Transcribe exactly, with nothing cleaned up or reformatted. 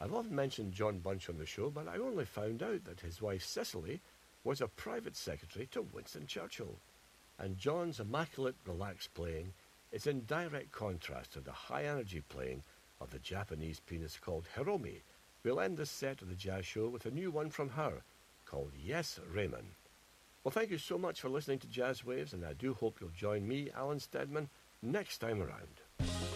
I've often mentioned John Bunch on the show, but I only found out that his wife Cicely was a private secretary to Winston Churchill. And John's immaculate, relaxed playing is in direct contrast to the high-energy playing of the Japanese pianist called Hiromi. We'll end this set of the jazz show with a new one from her, called Yes, Raymond. Well, thank you so much for listening to Jazz Waves, and I do hope you'll join me, Alan Steadman, next time around.